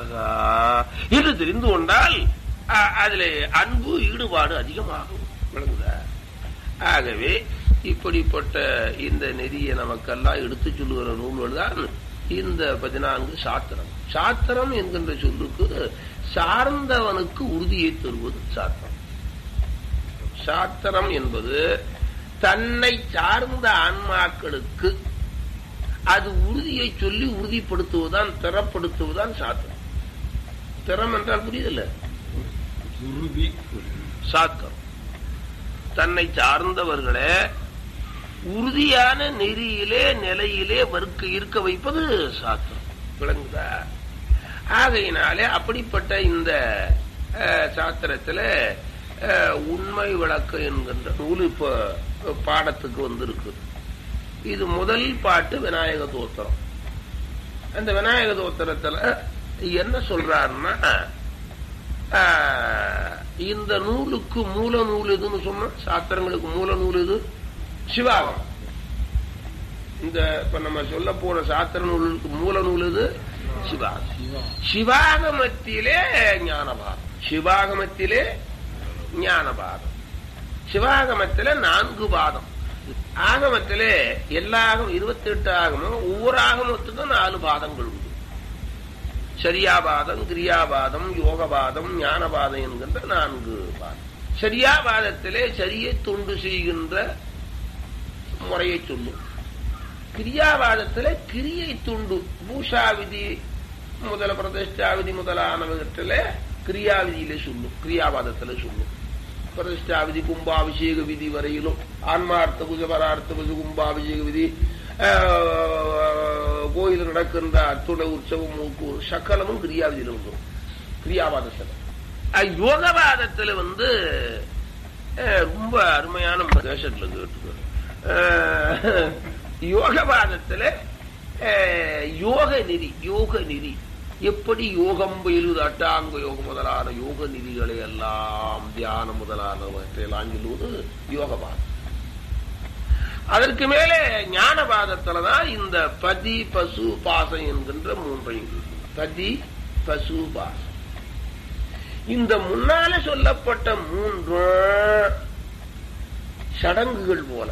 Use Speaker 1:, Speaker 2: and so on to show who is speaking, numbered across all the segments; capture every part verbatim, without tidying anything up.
Speaker 1: ஆகா என்று தெரிந்து கொண்டால் அதுல அன்பு ஈடுபாடு அதிகமாகும். விளங்குதா? ஆகவே இப்படிப்பட்ட இந்த நெறியை நமக்கெல்லாம் எடுத்து சொல்லுகிற நூல்கள் தான் இந்த பதினான்கு சாத்திரம். சாத்திரம் என்கின்ற சொல்லுக்கு சார்ந்தவனுக்கு உறுதியை தருவது சாத்திரம். சாத்திரம் என்பது தன்னை சார்ந்த ஆன்மாக்களுக்கு அது உறுதியை சொல்லி உறுதிப்படுத்துவதுதான், திறப்படுத்துவதுதான் சாத்திரம். திறம் என்றால் புரியுதில்ல? உறுதி. சாத்திரம் தன்னை சார்ந்தவர்களே உறுதியான நெறியிலே நிலையிலே வர்க்க இருக்க வைப்பது சாத்திரம். விளங்குதா? ஆகையினாலே அப்படிப்பட்ட இந்த சாத்திரத்துல உண்மை விளக்கம் என்கின்ற நூல் இப்ப பாடத்துக்கு வந்திருக்கு. இது முதல் பாட்டு விநாயக தோத்திரம். அந்த விநாயக தோத்திரத்துல என்ன சொல்றாருன்னா, இந்த நூலுக்கு மூல நூல் எதுன்னு சொன்ன, சாத்திரங்களுக்கு மூல நூல் எது? சிவாகம். இந்த இப்ப நம்ம சொல்ல போற சாத்திர நூலுக்கு மூல நூல் எது? சிவாகம். சிவாகமத்திலே ஞானபாதம். சிவாகமத்திலே ஞானபாதம். சிவாகமத்திலே நான்கு பாதம். ஆகமத்திலே எல்லா ஆகமும் இருபத்தி எட்டு ஆகமும் ஒவ்வொரு ஆகமத்துக்கும் நாலு பாதங்கள் உண்டு. சரியாபாதம், கிரியாபாதம், யோகபாதம், ஞானபாதம் என்கின்ற நான்கு பாதம். சரியாபாதத்திலே சரியை தொண்டு செய்கின்ற முறையை சொல்லும். கிரியாபாதத்திலே கிரியை துண்டு பூஷா விதி முதல பிரதிஷ்டா விதி முதலானவற்றில கிரியாவிதியிலே சொல்லும். கிரியாபாதத்திலே சொல்லும். பிரதிஷ்டா விதி, கும்பாபிஷேக விதி வரையிலும் ஆன்மார்த்த புஜ பரார்த்த புஜ கும்பாபிஷேக விதி, கோயில் நடக்கின்ற அத்துணை உற்சவம் மூக்கூர் சக்கலமும் கிரியாவிதியில உண்டு. கிரியாபாதத்தில். யோகபாதத்தில் வந்து ரொம்ப அருமையான கேசட்ல கேட்டுக்கிறோம். யோகபாதத்துல யோக நெறி, யோக நெறி எப்படி யோகம் பயிலுது, அட்டாங்க யோகம் முதலான யோக நெறிகளை எல்லாம் தியானம் முதலானவற்றையெல்லாம் சொல்லுவது யோகபாதம். அதற்கு மேலே ஞானபாதத்துலதான் இந்த பதி பசு பாசம் என்கின்ற மூன்றையும். பதி பசு பாசம் இந்த முன்னால சொல்லப்பட்ட மூன்று சடங்குகள் போல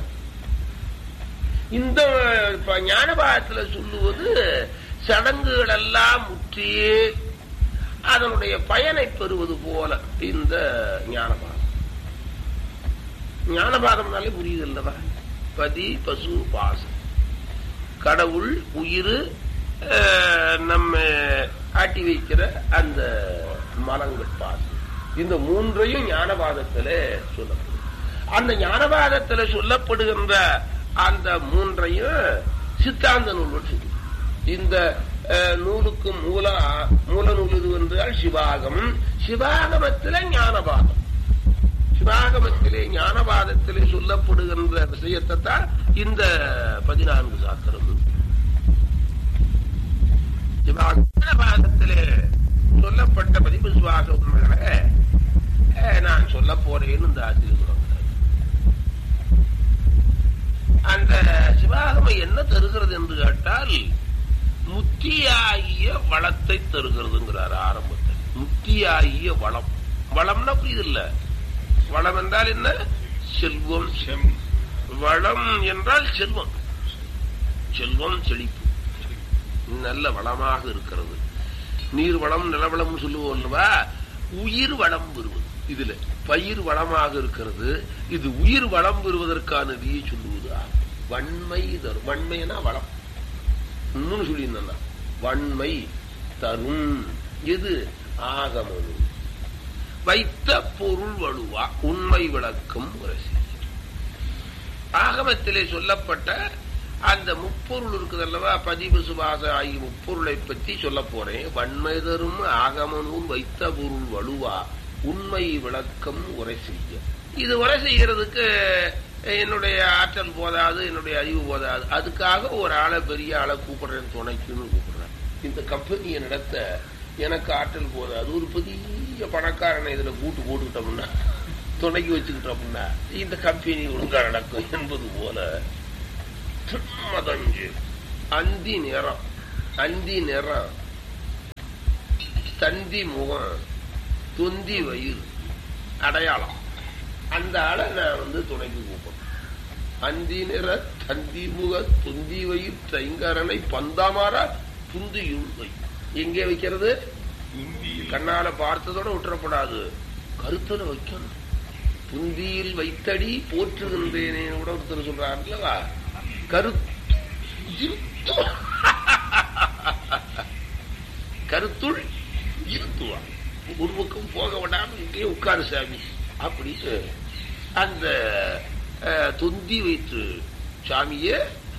Speaker 1: இந்த ஞானபாதத்துல சொல்லுவது சடங்குகள் எல்லாம் முற்றி அதனுடைய பயனை பெறுவது போல இந்த ஞானபாதம். ஞானபாதம்னாலே புரியுது இல்லவா? பதி பசு பாசம், கடவுள், உயிர், நம்ம ஆட்டி வைக்கிற அந்த மலங்கள் பாசம், இந்த மூன்றையும் ஞானபாதத்துல சொல்லப்படும். அந்த ஞானபாதத்துல சொல்லப்படுகின்ற அந்த மூன்றையும் சித்தாந்த நூல்கள் சொல்லு. இந்த நூலுக்கு மூல மூல நூல் இது என்றால் சிவாகம். சிவாகமத்திலே ஞானபாதம். சிவாகமத்திலே ஞானபாதத்திலே சொல்லப்படுகின்ற விஷயத்தை தான் இந்த பதினான்கு சாத்திரம். சிவாகமத்திலே சொல்லப்பட்ட பதிப்பு சிவாக உண்மைகளை நான் சொல்ல போறேன்னு இந்த ஆசிரியர். அந்த சிவாகமம் என்ன தருகிறது என்று கேட்டால் முத்தியாகிய வளத்தை தருகிறதுங்கிறார் ஆரம்பத்தில். முத்தியாகிய வளம். வளம்னா புரியுது இல்ல? வளம் என்றால் என்ன? செல்வம். வளம் என்றால் செல்வம். செல்வம், செழிப்பு, நல்ல வளமாக இருக்கிறது. நீர் வளம், நிலவளம் சொல்லுவோம் அல்லவா? உயிர் வளம் பெறுவது. இதுல பயிர் வளமாக இருக்கிறது. இது உயிர் வளம் பெறுவதற்கான விதியை சொல்லுவது. வன்மை தரும். வன்மைனா வளம். இன்னும் சொல்லியிருந்தா வன்மை தரும். எது? ஆகமம். வைத்த பொருள் வலுவா உண்மை விளக்கம் உரசி. ஆகமத்திலே சொல்லப்பட்ட அந்த முப்பொருள் இருக்குது அல்லவா? பதிவு சுபாச ஆகிய முப்பொருளை பற்றி சொல்ல போறேன். வன்மை தரும் ஆகமனும் வைத்த பொருள் வலுவா உண்மை விளக்கம் உரை செய்ய. இது உரை செய்யறதுக்கு என்னுடைய ஆற்றல் போதாது, என்னுடைய அறிவு போதாது. அதுக்காக ஒரு ஆளை, பெரிய ஆளை கூப்பிடுறேன், துணைக்குன்னு கூப்பிடுறேன். இந்த கம்பெனியை நடத்த எனக்கு ஆற்றல் போதாது. ஒரு பெரிய பணக்காரனை இதுல கூட்டு போட்டுக்கிட்டோம்னா, துணைக்கு வச்சுக்கிட்டோம்னா இந்த கம்பெனி ஒழுங்கா நடக்கும் என்பது போல மதஞ்சு அந்தி நிறம். அந்தி நிறம் தந்தி முகம் தொந்தி வயிறு அடையாளம். அந்த ஆளை நான் வந்து துணைக்கு கூப்பிடுறேன். அந்தி நிற தந்தி முக தொந்தி வயிறு தைங்கரனை பந்தாமார புந்தியுள் வை. எங்கே வைக்கிறது? கண்ணால பார்த்ததோட விட்டுறப்படாது, கருத்துல வைக்கணும். புந்தியில் வைத்தடி போற்றுகின்றேனே கூட ஒருத்தர் சொல்றாருல்லவா, கரு கருத்துள் இருத்துவா. ஒரு பக்கம் போக விடாம இங்கே உட்காரு சாமி அப்படின்னு அந்த தொந்தி வைத்து சாமிய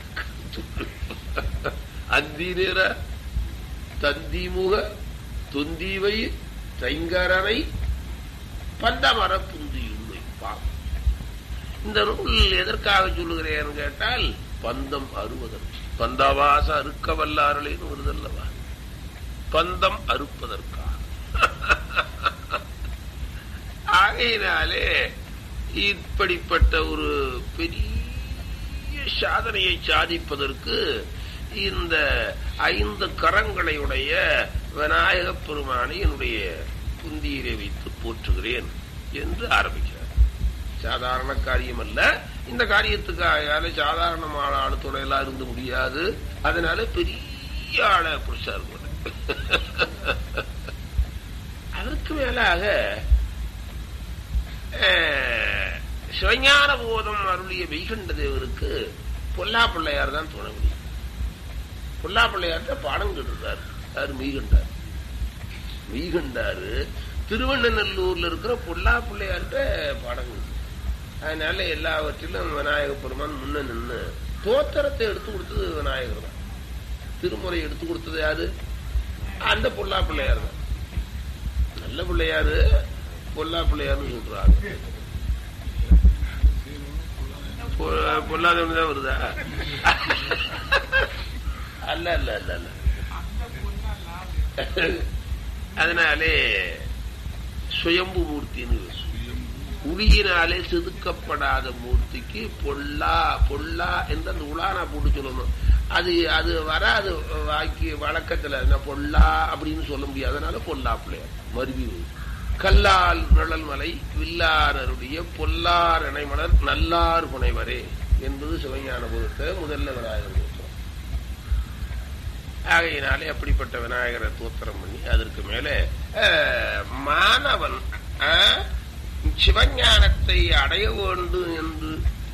Speaker 1: அந்தி நிற தந்தி முக தொந்திவை தைங்கரனை பந்தமர புந்தியுள் வைப்பான். இந்த நூல் எதற்காக சொல்லுகிறேன் கேட்டால், பந்தம் அறுவதற்கு. பந்தவாச அறுக்க வல்லாரலேன்னு வருதல்லவா, பந்தம் அறுப்பதற்காக. ஆகையினாலே இப்படிப்பட்ட ஒரு பெரிய சாதனையை சாதிப்பதற்கு இந்த ஐந்து கரங்களையுடைய விநாயக பெருமானை என்னுடைய புந்தியிலே வைத்து போற்றுகிறேன் என்று ஆரம்பிக்கிறார். சாதாரண காரியம் அல்ல. இந்த காரியத்துக்காக சாதாரணமான ஆளு துணையெல்லாம் இருந்து முடியாது. அதனால பெரிய ஆளை புடிச்சார். அதற்கு மேலாக சிவஞான போதம் அருளிய மெய்கண்ட தேவருக்கு பொல்லா பிள்ளையார் தான் துணை முடியும். பொல்லா பிள்ளையார்ட்ட பாடம் கேட்டுறாரு. யாரு? மெய்கண்டார். மெய்கண்டாரு திருவண்ணநல்லூர்ல இருக்கிற பொல்லா பிள்ளையார்ட்ட பாடம் கேட்டு. அதனால எல்லாவற்றிலும் விநாயக பெருமான் முன்ன நின்று தோத்திரத்தை எடுத்து கொடுத்தது விநாயகர் தான். திருமுறை எடுத்து கொடுத்தது யாரு? அந்த பொல்லா பிள்ளையார் தான். நல்ல பிள்ளையாரு பொல்லா பிள்ளையாருன்னு சொல்றாங்க. பொல்லாதவங்க தான் வருதா? அல்ல அல்ல அல்ல அல்ல. அதனாலே சுயம்பு மூர்த்தின்னு, உளியினாலே செதுக்கப்படாத மூர்த்திக்கு பொல்லா பொல்லா என்று அந்த உலானா போட்டு சொல்லணும். அது அது வராது வாக்கி வழக்கத்துல பொல்லா அப்படின்னு சொல்ல முடியாது. அதனால பொல்லா பிள்ளையார் மருவி கல்லால் நிழல் மலை வில்லாரருடைய பொல்லார் இணைமலர் நல்லார் புனைவரே என்பது சிவஞான போதத்தை முதல்ல விநாயகர் தோத்திரம். ஆகையினாலே அப்படிப்பட்ட விநாயகரை தோத்திரம் பண்ணி அதற்கு மேலே மாணவன் சிவஞானத்தை அடைய வேண்டும் என்று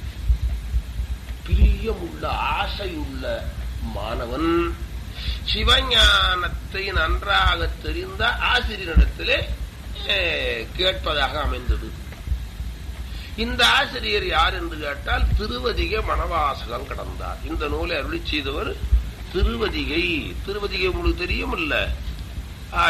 Speaker 1: பிரியமுள்ள ஆசையுள்ள மாணவன் சிவஞானத்தை நன்றாக தெரிந்த ஆசிரியரிடத்திலே கேட்பதாக அமைந்தது. இந்த ஆசிரியர் யார் என்று கேட்டால் திருவதிகை மணவாசகம் கடந்தார். இந்த நூலை அருளி செய்தவர் திருவதிகை. திருவதிகை உங்களுக்கு தெரியும் இல்ல?